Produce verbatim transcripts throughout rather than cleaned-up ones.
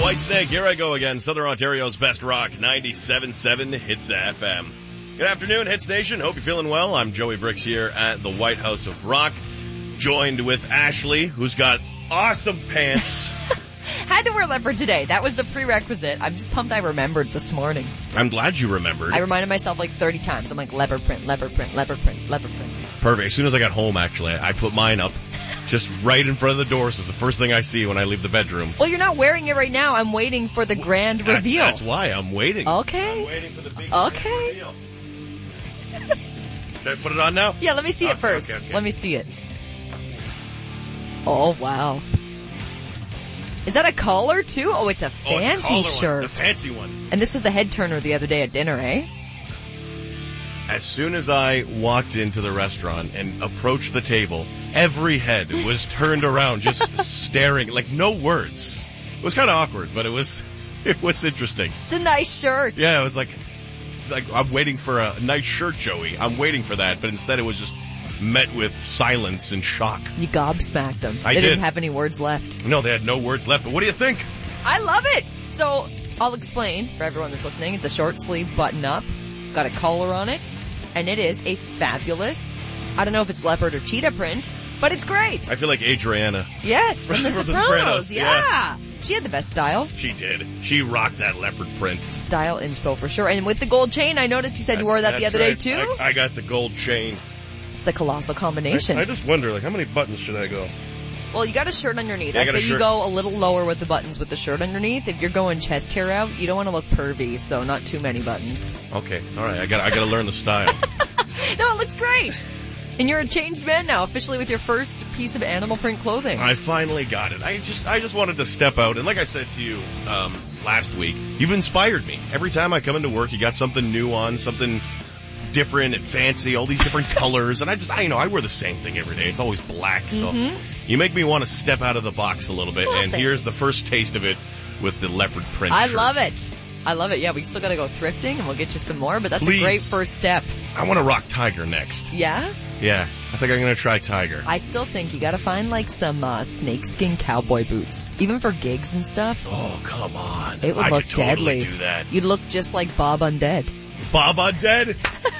Whitesnake, here I go again. Southern Ontario's best rock, ninety-seven point seven Hits F M. Good afternoon, Hits Nation. Hope you're feeling well. I'm Joey Bricks here at the White House of Rock, joined with Ashley, who's got awesome pants. Had to wear leopard today. That was the prerequisite. I'm just pumped I remembered this morning. I'm glad you remembered. I reminded myself like thirty times. I'm like, leopard print, leopard print, leopard print, leopard print. Perfect. As soon as I got home, actually, I put mine up just right in front of the door, so it's the first thing I see when I leave the bedroom. Well, you're not wearing it right now. I'm waiting for the grand That's, reveal. That's why I'm waiting. Okay. I'm waiting for the big Okay. reveal. Should I put it on now? Yeah, let me see Oh, it first. okay, okay. Let me see it. Oh, wow. Is that a collar, too? Oh, it's a fancy oh, shirt. The fancy one. And this was the head turner the other day at dinner, eh? As soon as I walked into the restaurant and approached the table, every head was turned around, just staring, like no words. It was kind of awkward, but it was, it was interesting. It's a nice shirt. Yeah, it was like, like I'm waiting for a nice shirt, Joey. I'm waiting for that, but instead it was just met with silence and shock. You gobsmacked them. I they did. didn't have any words left. No, they had no words left, but what do you think? I love it. So I'll explain for everyone that's listening. It's a short sleeve button up, got a collar on it, and it is a fabulous, I don't know if it's leopard or cheetah print, but it's great. I feel like Adriana. Yes, from the From the Sopranos. Sopranos, Yeah. She had the best style. She did. She rocked that leopard print. Style inspo for sure. And with the gold chain, I noticed you said That's, you wore that the that's other right. day too. I, I got the gold chain. It's a colossal combination. I, I just wonder, like, how many buttons should I go? Well, you got a shirt underneath. Yeah, I I got a say you shirt. go a little lower with the buttons with the shirt underneath. If you're going chest hair out, you don't want to look pervy, so not too many buttons. Okay, all right. I got I got to learn the style. No, it looks great. And you're a changed man now, officially with your first piece of animal print clothing. I finally got it. I just I just wanted to step out, and like I said to you um, last week, you've inspired me. Every time I come into work, you got something new on, something different and fancy, all these different colors, and I just I you know I wear the same thing every day. It's always black, so Mhm. you make me want to step out of the box a little bit. Well, and thanks. here's the first taste of it with the leopard print. I shirt. love it. I love it. Yeah, we still got to go thrifting, and we'll get you some more, but that's Please. a great first step. I want to rock Tiger next. Yeah? Yeah, I think I'm gonna try Tiger. I still think you got to find like some uh, snakeskin cowboy boots, even for gigs and stuff. Oh come on! It would I look could totally deadly. do that. You'd look just like Bob Undead. Bob Undead.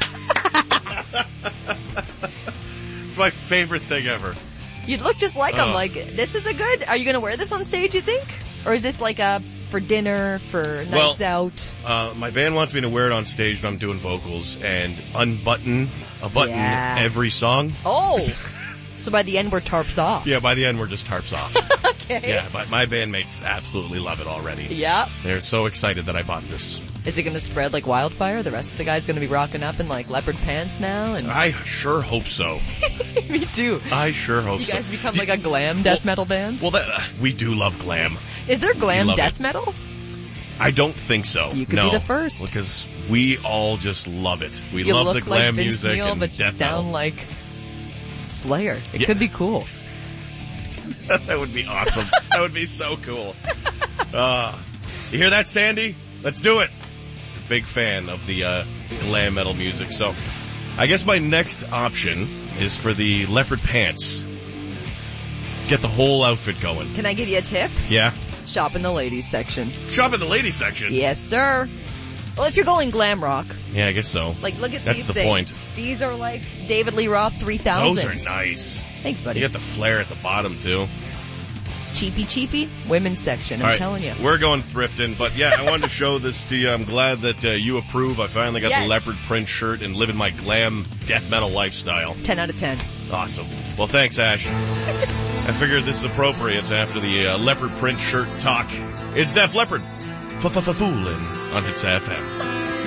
It's my favorite thing ever. You'd look just like him. Oh. Like, this is a good... Are you going to wear this on stage, you think? Or is this like a for dinner, for nights Well, out? Uh, my band wants me to wear it on stage when I'm doing vocals and unbutton a button Yeah. every song. Oh! So by the end, we're tarps off. Yeah, by the end we're just tarps off. Okay. Yeah, but my bandmates absolutely love it already. Yeah. They're so excited that I bought this. Is it going to spread like wildfire? The rest of the guys going to be rocking up in like leopard pants now? And I sure hope so. me too. I sure hope You so. guys become like a glam death metal band? Well, that, uh, we do love glam. Is there glam love death it. metal? I don't think so. You could no, be the first. Because we all just love it. We You love look the glam like Vince music Neil, and but you death sound metal. like Slayer. It Yeah. could be cool. That would be awesome. That would be so cool. Uh, you hear that, Sandy? Let's do it. He's a big fan of the uh, glam metal music. So I guess my next option is for the leopard pants. Get the whole outfit going. Can I give you a tip? Yeah? Shop in the ladies section. Shop in the ladies section. Yes, sir. Well, if you're going glam rock, Yeah, I guess so. like, look at That's these the things. point. These are like David Lee Roth three Those thousands. are nice. Thanks, buddy. You get the flare at the bottom, too. Cheapy cheapy, women's section, I'm All right, telling you. We're going thrifting, but yeah, I wanted to show this to you. I'm glad that uh, you approve. I finally got Yes. the leopard print shirt and living my glam death metal lifestyle. ten out of ten. Awesome. Well, thanks, Ash. I figured this is appropriate after the uh, leopard print shirt talk. It's Def Leppard. F-f-f-foolin' on Hits F M.